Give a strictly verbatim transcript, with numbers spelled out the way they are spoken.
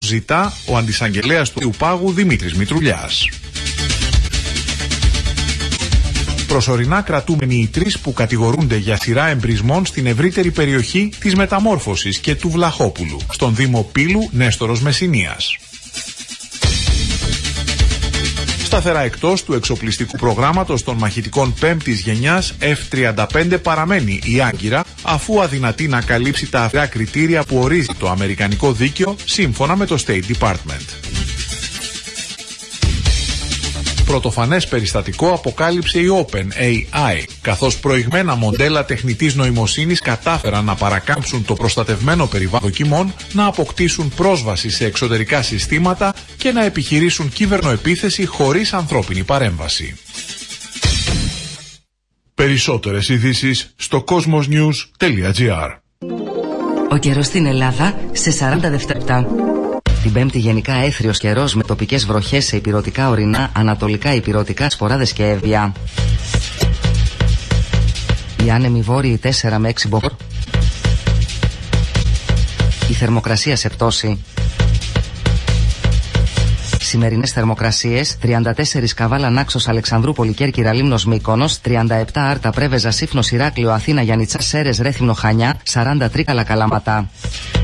ζητά ο αντισαγγελέας του Πάγου Δημήτρης Μητρουλιάς. Προσωρινά κρατούμενοι οι τρεις που κατηγορούνται για σειρά εμπρισμών στην ευρύτερη περιοχή της Μεταμόρφωσης και του Βλαχόπουλου, στον Δήμο Πύλου, Νέστορος Μεσσηνίας. Σταθερά εκτός του εξοπλιστικού προγράμματος των μαχητικών πέμπτης γενιάς εφ τριάντα πέντε παραμένει η Άγκυρα, αφού αδυνατεί να καλύψει τα αυστηρά κριτήρια που ορίζει το αμερικανικό δίκαιο σύμφωνα με το State Department. Πρωτοφανές περιστατικό αποκάλυψε η OpenAI, καθώς προηγμένα μοντέλα τεχνητής νοημοσύνης κατάφεραν να παρακάμψουν το προστατευμένο περιβάλλον δοκιμών, να αποκτήσουν πρόσβαση σε εξωτερικά συστήματα και να επιχειρήσουν κύβερνοεπίθεση χωρίς ανθρώπινη παρέμβαση. Περισσότερες ειδήσεις στο cosmosnews τελεία gr. Ο καιρός στην Ελλάδα σε σαράντα δευτερόλεπτα. Την Πέμπτη γενικά έθριος καιρός με τοπικές βροχές σε ηπειρωτικά ορεινά, ανατολικά ηπειρωτικά, σποράδες και έβια. Οι άνεμοι βόρειοι τέσσερα με έξι μποφόρ. Η θερμοκρασία σε πτώση. Σημερινές θερμοκρασίες: τριάντα τέσσερα Καβάλα, Νάξος, Αλεξανδρούπολη, Κέρκυρα, Λίμνος, Μύκονος, τριάντα επτά Άρτα, Πρέβεζα, Σύφνος, Ηράκλειο, Αθήνα, Γιαννιτσά, Σέρες, Ρέθυμνο, Χανιά, σαράντα τρία Καλαματά.